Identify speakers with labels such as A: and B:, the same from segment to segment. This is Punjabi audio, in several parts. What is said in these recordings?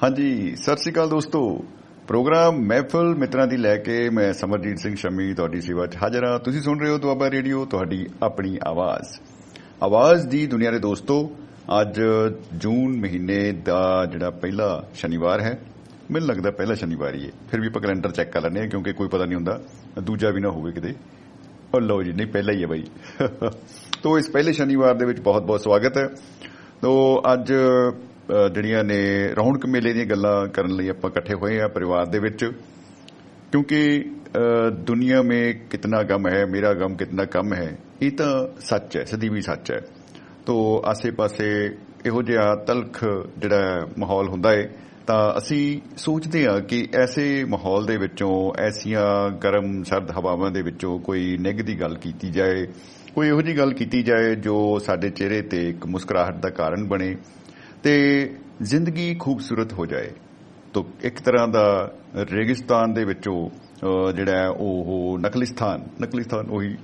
A: ਹਾਂਜੀ, ਸਤਿ ਸ਼੍ਰੀ ਅਕਾਲ ਦੋਸਤੋ। ਪ੍ਰੋਗਰਾਮ ਮਹਿਫਲ ਮਿੱਤਰਾਂ ਦੀ ਲੈ ਕੇ ਮੈਂ ਸਮਰਜੀਤ ਸਿੰਘ ਸ਼ਮੀ ਤੁਹਾਡੀ ਸੇਵਾ 'ਚ ਹਾਜ਼ਰ ਹਾਂ। ਤੁਸੀਂ ਸੁਣ ਰਹੇ ਹੋ ਦੁਆਬਾ ਰੇਡੀਓ, ਤੁਹਾਡੀ ਆਪਣੀ ਆਵਾਜ਼ ਦੀ ਦੁਨੀਆ ਦੇ ਦੋਸਤੋ। ਅੱਜ ਜੂਨ ਮਹੀਨੇ ਦਾ ਜਿਹੜਾ ਪਹਿਲਾ ਸ਼ਨੀਵਾਰ ਹੈ, ਮੈਨੂੰ ਲੱਗਦਾ ਪਹਿਲਾ ਸ਼ਨੀਵਾਰ ਹੀ ਹੈ। ਫਿਰ ਵੀ ਆਪਾਂ ਕੈਲੰਡਰ ਚੈੱਕ ਕਰ ਲੈਂਦੇ ਹਾਂ ਕਿਉਂਕਿ ਕੋਈ ਪਤਾ ਨਹੀਂ ਹੁੰਦਾ, ਦੂਜਾ ਵੀ ਨਾ ਹੋਵੇ ਕਿਤੇ। ਲਓ ਜੀ, ਨਹੀਂ ਪਹਿਲਾ ਹੀ ਹੈ ਬਾਈ। ਤੋ ਇਸ ਪਹਿਲੇ ਸ਼ਨੀਵਾਰ ਦੇ ਵਿੱਚ ਬਹੁਤ ਬਹੁਤ ਸਵਾਗਤ ਹੈ। ਤੋ ਅੱਜ ਜਿਹੜੀਆਂ ਨੇ ਰੌਣਕ ਮੇਲੇ ਦੀਆਂ ਗੱਲਾਂ ਕਰਨ ਲਈ ਆਪਾਂ ਇਕੱਠੇ ਹੋਏ ਆ ਪਰਿਵਾਰ ਦੇ ਵਿੱਚ, ਕਿਉਂਕਿ ਦੁਨੀਆ ਮੇ ਕਿਤਨਾ ਗਮ ਹੈ, ਮੇਰਾ ਗਮ ਕਿਤਨਾ ਕਮ ਹੈ, ਇਹ ਤਾਂ ਸੱਚ ਹੈ, ਸਦੀ ਵੀ ਸੱਚ ਹੈ। ਤੋ ਆਸੇ ਪਾਸੇ ਇਹੋ ਜਿਹਾ ਤਲਖ ਜਿਹੜਾ ਮਾਹੌਲ ਹੁੰਦਾ ਹੈ, ਤਾਂ ਅਸੀਂ ਸੋਚਦੇ ਹਾਂ ਕਿ ਐਸੇ ਮਾਹੌਲ ਦੇ ਵਿੱਚੋਂ, ਐਸੀਆਂ ਗਰਮ ਸਰਦ ਹਵਾਵਾਂ ਦੇ ਵਿੱਚੋਂ ਕੋਈ ਨਿੱਘ ਦੀ ਗੱਲ ਕੀਤੀ ਜਾਏ, ਕੋਈ ਇਹੋ ਜਿਹੀ ਗੱਲ ਕੀਤੀ ਜਾਏ ਜੋ ਸਾਡੇ ਚਿਹਰੇ ਤੇ ਇੱਕ ਮੁਸਕਰਾਹਟ ਦਾ ਕਾਰਨ ਬਣੇ ਤੇ ਜ਼ਿੰਦਗੀ ਖੂਬਸੂਰਤ ਹੋ ਜਾਏ। ਤੋ ਇੱਕ ਤਰ੍ਹਾਂ ਦਾ ਰੇਗਿਸਤਾਨ ਦੇ ਵਿੱਚੋਂ ਜਿਹੜਾ ਉਹ ਨਕਲਿਸਤਾਨ ਉਹੀ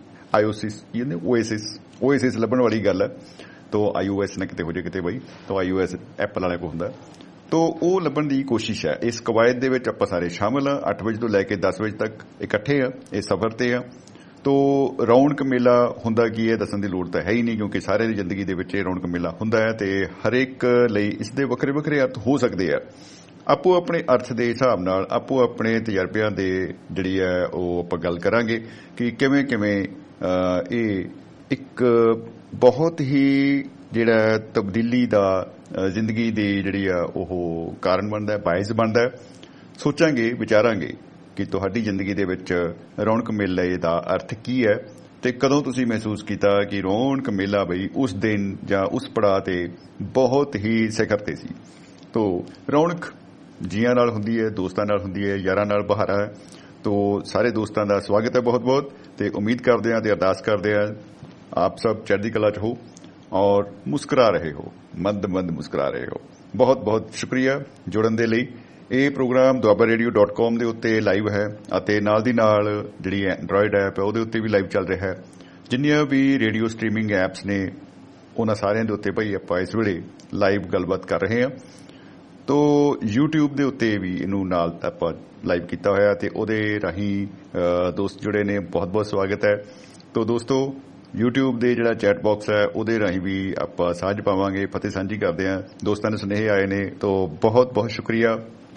A: ਓਏਸਿਸ ਲੱਭਣ ਵਾਲੀ ਗੱਲ ਹੈ। ਤੋ iOS ਨਾ ਕਿਤੇ ਹੋ ਜਾਏ ਕਿਤੇ ਬਈ, ਤੋ iOS ਐਪਲ ਵਾਲੇ ਕੋਲ ਹੁੰਦਾ। ਤੋ ਉਹ ਲੱਭਣ ਦੀ ਕੋਸ਼ਿਸ਼ ਹੈ। ਇਸ ਕਵਾਇਦ ਦੇ ਵਿੱਚ ਆਪਾਂ ਸਾਰੇ ਸ਼ਾਮਲ ਆ। 8 ਵਜੇ ਤੋਂ ਲੈ ਕੇ 10 ਵਜੇ ਤੱਕ ਇਕੱਠੇ ਆ, ਇਹ ਸਫ਼ਰ ਤੇ ਆ। ਤੋ ਰੌਣਕ ਮੇਲਾ ਹੁੰਦਾ ਕੀ ਹੈ ਦੱਸਣ ਦੀ ਲੋੜ ਤਾਂ ਹੈ ਹੀ ਨਹੀਂ, ਕਿਉਂਕਿ ਸਾਰਿਆਂ ਦੀ ਜ਼ਿੰਦਗੀ ਦੇ ਵਿੱਚ ਇਹ ਰੌਣਕ ਮੇਲਾ ਹੁੰਦਾ ਹੈ ਤੇ ਹਰੇਕ ਲਈ ਇਸ ਦੇ ਵੱਖਰੇ ਵੱਖਰੇ ਅਰਥ ਹੋ ਸਕਦੇ ਆ। ਆਪੋ ਆਪਣੇ ਅਰਥ ਦੇ ਹਿਸਾਬ ਨਾਲ, ਆਪੋ ਆਪਣੇ ਤਜਰਬਿਆਂ ਦੇ ਜਿਹੜੀ ਹੈ ਉਹ ਆਪਾਂ ਗੱਲ ਕਰਾਂਗੇ ਕਿ ਕਿਵੇਂ ਕਿਵੇਂ ਇਹ ਇੱਕ ਬਹੁਤ ਹੀ ਜਿਹੜਾ ਤਬਦੀਲੀ ਦਾ ਜ਼ਿੰਦਗੀ ਦੀ ਜਿਹੜੀ ਆ ਉਹ ਕਾਰਨ ਬਣਦਾ ਹੈ, ਬਾਇਸ ਬਣਦਾ ਹੈ। ਸੋਚਾਂਗੇ, ਵਿਚਾਰਾਂਗੇ ਕਿ ਤੁਹਾਡੀ ਜ਼ਿੰਦਗੀ ਦੇ ਵਿੱਚ ਰੌਣਕ ਮੇਲੇ ਦਾ ਅਰਥ ਕੀ ਹੈ ਤੇ ਕਦੋਂ ਤੁਸੀਂ ਮਹਿਸੂਸ ਕੀਤਾ ਕਿ ਰੌਣਕ ਮੇਲਾ ਬਈ ਉਸ ਦਿਨ ਜਾਂ ਉਸ ਪੜਾਅ ਤੇ ਬਹੁਤ ਹੀ ਸਿਖਰ ਤੇ ਸੀ। ਤੋ ਰੌਣਕ ਜੀਆਂ ਨਾਲ ਹੁੰਦੀ ਹੈ, ਦੋਸਤਾਂ ਨਾਲ ਹੁੰਦੀ ਹੈ, ਯਾਰਾਂ ਨਾਲ ਬਹਾਰਾ ਹੈ। ਤੋ ਸਾਰੇ ਦੋਸਤਾਂ ਦਾ ਸਵਾਗਤ ਹੈ ਬਹੁਤ ਬਹੁਤ, ਤੇ ਉਮੀਦ ਕਰਦੇ ਹਾਂ ਤੇ ਅਰਦਾਸ ਕਰਦੇ ਹਾਂ ਆਪ ਸਭ ਚੜ੍ਹਦੀ ਕਲਾ 'ਚ ਹੋ ਔਰ ਮੁਸਕਰਾ ਰਹੇ ਹੋ, ਮੰਦ ਮੁਸਕਰਾ ਰਹੇ ਹੋ। ਬਹੁਤ ਬਹੁਤ ਸ਼ੁਕਰੀਆ ਜੁੜਨ ਦੇ ਲਈ। ਇਹ ਪ੍ਰੋਗਰਾਮ duabarradio.com ਦੇ ਉੱਤੇ ਲਾਈਵ ਹੈ ਅਤੇ ਨਾਲ ਦੀ ਨਾਲ ਜਿਹੜੀ ਐਂਡਰੋਇਡ ਐਪ ਹੈ ਉਹਦੇ ਉੱਤੇ ਵੀ ਲਾਈਵ ਚੱਲ ਰਿਹਾ ਹੈ। ਜਿੰਨੀਆਂ ਵੀ ਰੇਡੀਓ ਸਟ੍ਰੀਮਿੰਗ ਐਪਸ ਨੇ ਉਹਨਾਂ ਸਾਰਿਆਂ ਦੇ ਉੱਤੇ ਭਾਈ ਆਪਾਂ ਇਸ ਵੇਲੇ ਲਾਈਵ ਗੱਲਬਾਤ ਕਰ ਰਹੇ ਹਾਂ। ਤੋ YouTube ਦੇ ਉੱਤੇ ਵੀ ਇਹਨੂੰ ਨਾਲ ਆਪਾਂ ਲਾਈਵ ਕੀਤਾ ਹੋਇਆ ਤੇ ਉਹਦੇ ਰਾਹੀਂ ਦੋਸਤ ਜੁੜੇ ਨੇ, ਬਹੁਤ ਬਹੁਤ ਸਵਾਗਤ ਹੈ। ਤੋ ਦੋਸਤੋ, YouTube ਦੇ ਜਿਹੜਾ ਚੈਟ ਬਾਕਸ ਹੈ ਉਹਦੇ ਰਾਹੀਂ ਵੀ ਆਪਾਂ ਸਾਂਝ ਪਾਵਾਂਗੇ, ਫਤਿਹ ਸਾਂਝੀ ਕਰਦੇ ਹਾਂ। ਦੋਸਤਾਂ ਦੇ ਸੁਨੇਹੇ ਆਏ ਨੇ, ਤੋ ਬਹੁਤ ਬਹੁਤ ਸ਼ੁਕਰੀਆ।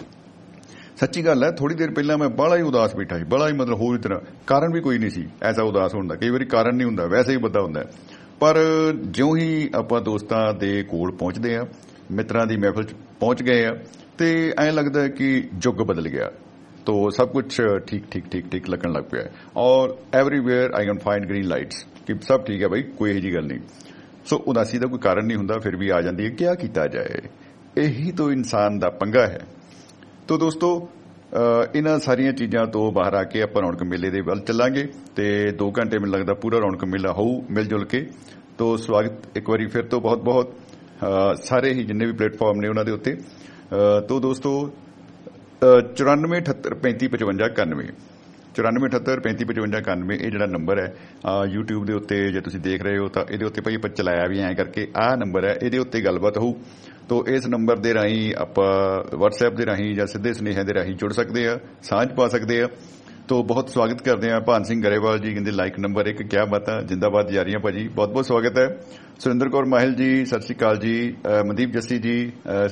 A: ਸੱਚੀ ਗੱਲ ਹੈ, ਥੋੜੀ ਦੇਰ ਪਹਿਲਾਂ ਮੈਂ ਬੜਾ ਹੀ ਉਦਾਸ ਬੈਠਾ ਸੀ, ਬੜਾ ਹੀ ਮਤਲਬ ਹੋਰ ਤਰ੍ਹਾਂ, ਕਾਰਨ ਵੀ ਕੋਈ ਨਹੀਂ ਸੀ ਐਸਾ ਉਦਾਸ ਹੋਣ ਦਾ। ਕਈ ਵਾਰੀ ਕਾਰਨ ਨਹੀਂ ਹੁੰਦਾ, ਵੈਸੇ ਹੀ ਬੰਦਾ ਹੁੰਦਾ। ਪਰ ਜਿਉਂ ਹੀ ਆਪਾਂ ਦੋਸਤਾਂ ਦੇ ਕੋਲ ਪਹੁੰਚਦੇ ਆ, ਮਿੱਤਰਾਂ ਦੀ ਮਹਿਫਲ 'ਚ ਪਹੁੰਚ ਗਏ ਆ, ਤੇ ਐਂ ਲੱਗਦਾ ਕਿ ਯੁੱਗ ਬਦਲ ਗਿਆ। ਤੋ ਸਭ ਕੁਝ ਠੀਕ ਲੱਗਣ ਲੱਗ ਪਿਆ ਔਰ everywhere I can find green lights ਕਿ ਸਭ ਠੀਕ ਹੈ ਬਾਈ, ਕੋਈ ਇਹੋ ਜਿਹੀ ਗੱਲ ਨਹੀਂ। ਸੋ ਉਦਾਸੀ ਦਾ ਕੋਈ ਕਾਰਨ ਨਹੀਂ ਹੁੰਦਾ, ਫਿਰ ਵੀ ਆ ਜਾਂਦੀ ਹੈ। ਕਿਆ ਕੀਤਾ ਜਾਏ, ਇਹੀ ਤਾਂ ਇਨਸਾਨ ਦਾ ਪੰਗਾ ਹੈ। ਤੋ ਦੋਸਤੋ, ਇਹਨਾਂ ਸਾਰੀਆਂ ਚੀਜ਼ਾਂ ਤੋਂ ਬਾਹਰ ਆ ਕੇ ਆਪਾਂ ਰੌਣਕ ਮੇਲੇ ਦੇ ਵੱਲ ਚੱਲਾਂਗੇ ਤੇ 2 ਘੰਟੇ ਮੈਨੂੰ ਲੱਗਦਾ ਪੂਰਾ ਰੌਣਕ ਮੇਲਾ ਹੋਊ ਮਿਲ ਜੁਲ ਕੇ। ਤੋ ਸਵਾਗਤ ਇੱਕ ਵਾਰੀ ਫਿਰ ਤੋਂ ਬਹੁਤ ਬਹੁਤ ਸਾਰੇ ਹੀ ਜਿੰਨੇ ਵੀ ਪਲੇਟਫਾਰਮ ਨੇ ਉਹਨਾਂ ਦੇ ਉੱਤੇ। ਤੋ ਦੋਸਤੋ, 9478355591 9478355591 ਇਹ ਜਿਹੜਾ ਨੰਬਰ ਹੈ YouTube ਦੇ ਉੱਤੇ ਜੇ ਤੁਸੀਂ ਦੇਖ ਰਹੇ ਹੋ ਤਾਂ ਇਹਦੇ ਉੱਤੇ ਭਾਈ ਆਪਾਂ ਚਲਾਇਆ ਵੀ ਐਂ ਕਰਕੇ, ਆਹ ਨੰਬਰ ਹੈ, ਇਹਦੇ ਉੱਤੇ ਗੱਲਬਾਤ ਹੋਊ। ਤੋ ਇਸ ਨੰਬਰ ਦੇ ਰਾਹੀਂ ਆਪਾਂ WhatsApp ਦੇ ਰਾਹੀਂ ਜਾਂ ਸਿੱਧੇ ਸੁਨੇਹਿਆਂ ਦੇ ਰਾਹੀਂ ਜੁੜ ਸਕਦੇ ਆ, ਸਾਂਝ ਪਾ ਸਕਦੇ ਆ। ਤੋ ਬਹੁਤ ਸਵਾਗਤ ਕਰਦੇ ਆ। ਭਾਨ ਸਿੰਘ ਗਰੇਵਾਲ ਜੀ ਕਹਿੰਦੇ ਲਾਈਕ ਨੰਬਰ 1, ਕਿਆ ਬਾਤਾਂ, ਜਿੰਦਾਬਾਦ ਜਾਰੀਆਂ ਭਾਜੀ, ਬਹੁਤ ਬਹੁਤ ਸਵਾਗਤ ਹੈ। ਸੁਰਿੰਦਰ ਕੌਰ ਮਾਹਿਲ ਜੀ, ਸਤਿ ਸ਼੍ਰੀ ਅਕਾਲ ਜੀ। ਮਨਦੀਪ ਜੱਸੀ ਜੀ,